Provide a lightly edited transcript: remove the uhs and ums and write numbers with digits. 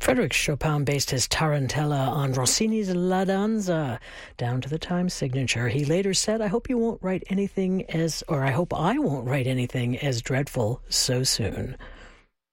Frédéric Chopin based his Tarantella on Rossini's La Danza, down to the time signature. He later said, I hope I won't write anything as dreadful so soon.